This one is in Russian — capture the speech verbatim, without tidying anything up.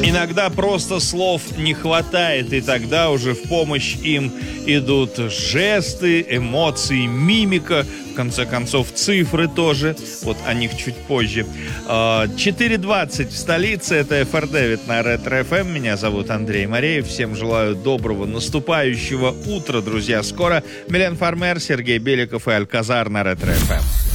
Иногда просто слов не хватает, и тогда уже в помощь им идут жесты, эмоции, мимика, в конце концов цифры тоже, вот о них чуть позже. четыре двадцать в столице, это эф эр девять на Ретро эф эм, меня зовут Андрей Мореев, всем желаю доброго наступающего утра, друзья, скоро Милен Фармер, Сергей Беликов и Альказар на Ретро эф эм.